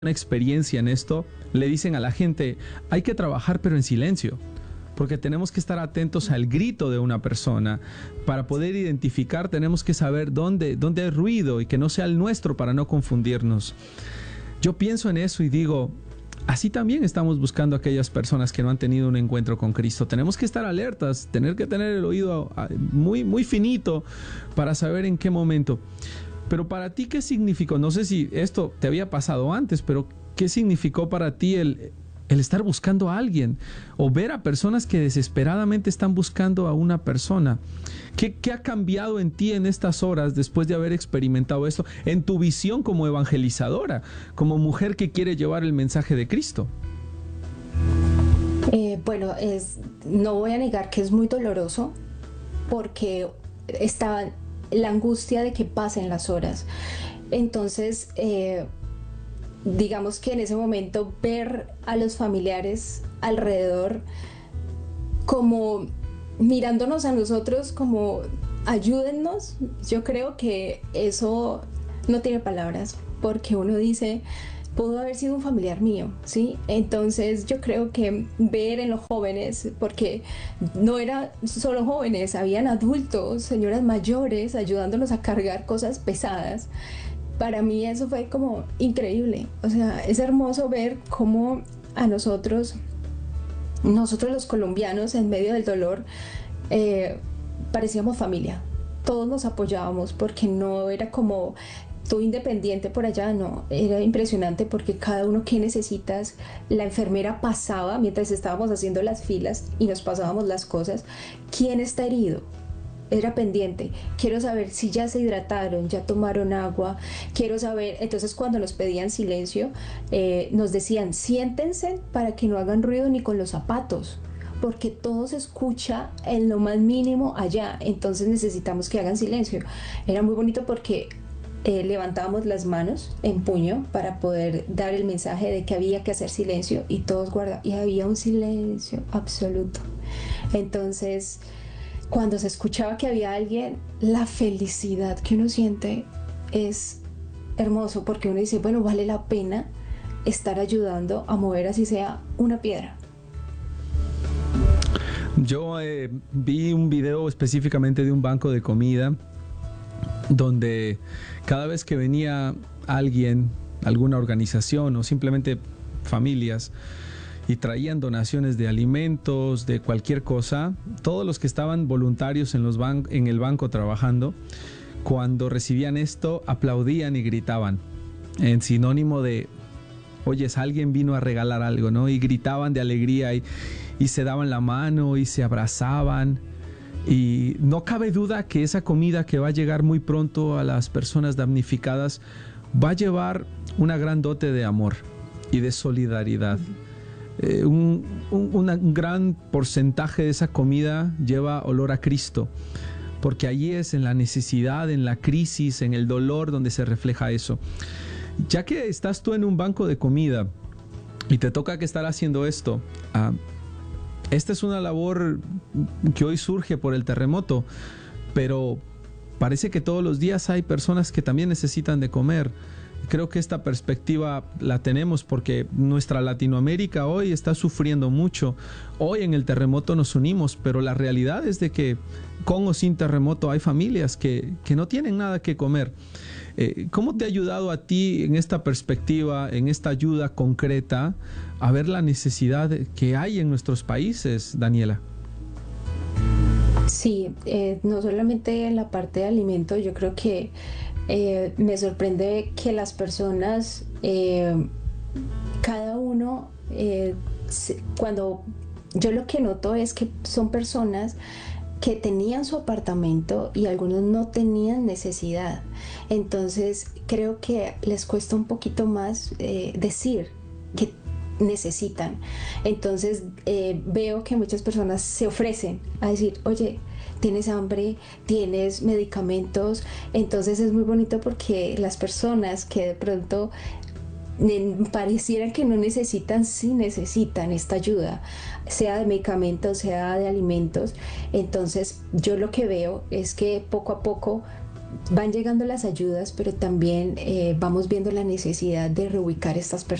una experiencia en esto, le dicen a la gente, hay que trabajar pero en silencio, porque tenemos que estar atentos al grito de una persona. Para poder identificar tenemos que saber dónde hay ruido y que no sea el nuestro para no confundirnos. Yo pienso en eso y digo, así también estamos buscando a aquellas personas que no han tenido un encuentro con Cristo. Tenemos que estar alertas, tener que tener el oído muy finito para saber en qué momento. Pero para ti, ¿qué significó? No sé si esto te había pasado antes, pero ¿qué significó para ti el estar buscando a alguien? O ver a personas que desesperadamente están buscando a una persona. ¿Qué ha cambiado en ti en estas horas después de haber experimentado esto? En tu visión como evangelizadora, como mujer que quiere llevar el mensaje de Cristo. Bueno, no voy a negar que es muy doloroso porque está la angustia de que pasen las horas. Entonces, digamos que en ese momento ver a los familiares alrededor como mirándonos a nosotros como ayúdennos, yo creo que eso no tiene palabras, porque uno dice, pudo haber sido un familiar mío, ¿sí? Entonces yo creo que ver en los jóvenes, porque no eran solo jóvenes, habían adultos, señoras mayores ayudándonos a cargar cosas pesadas. Para mí eso fue como increíble. O sea, es hermoso ver cómo a nosotros los colombianos en medio del dolor parecíamos familia. Todos nos apoyábamos porque no era como tú independiente por allá, no, era impresionante porque cada uno que necesitas, la enfermera pasaba mientras estábamos haciendo las filas y nos pasábamos las cosas, ¿quién está herido? Era pendiente, quiero saber si ya se hidrataron, ya tomaron agua, quiero saber, entonces cuando nos pedían silencio, nos decían siéntense para que no hagan ruido ni con los zapatos, porque todo se escucha en lo más mínimo allá, entonces necesitamos que hagan silencio. Era muy bonito porque levantábamos las manos en puño para poder dar el mensaje de que había que hacer silencio y todos guardaban y había un silencio absoluto. Entonces cuando se escuchaba que había alguien, la felicidad que uno siente es hermoso porque uno dice, bueno, vale la pena estar ayudando a mover así sea una piedra. Yo vi un video específicamente de un banco de comida donde cada vez que venía alguien, alguna organización o simplemente familias y traían donaciones de alimentos, de cualquier cosa, todos los que estaban voluntarios en el banco trabajando, cuando recibían esto aplaudían y gritaban en sinónimo de oyes, alguien vino a regalar algo, ¿no? Y gritaban de alegría y se daban la mano y se abrazaban. Y no cabe duda que esa comida que va a llegar muy pronto a las personas damnificadas va a llevar una gran dote de amor y de solidaridad. Un gran porcentaje de esa comida lleva olor a Cristo, porque allí es en la necesidad, en la crisis, en el dolor donde se refleja eso. Ya que estás tú en un banco de comida y te toca que estar haciendo esto, esta es una labor que hoy surge por el terremoto, pero parece que todos los días hay personas que también necesitan de comer. Creo que esta perspectiva la tenemos porque nuestra Latinoamérica hoy está sufriendo mucho. Hoy en el terremoto nos unimos, pero la realidad es de que con o sin terremoto hay familias que no tienen nada que comer. ¿Cómo te ha ayudado a ti en esta perspectiva, en esta ayuda concreta, a ver la necesidad que hay en nuestros países, Daniela? Sí, no solamente en la parte de alimentos, yo creo que me sorprende que las personas, cada uno, cuando yo lo que noto es que son personas que tenían su apartamento y algunos no tenían necesidad. Entonces creo que les cuesta un poquito más decir que necesitan. Entonces veo que muchas personas se ofrecen a decir, oye, tienes hambre, tienes medicamentos. Entonces es muy bonito porque las personas que de pronto pareciera que no necesitan, sí necesitan esta ayuda, sea de medicamentos, sea de alimentos. Entonces yo lo que veo es que poco a poco van llegando las ayudas, pero también vamos viendo la necesidad de reubicar estas personas.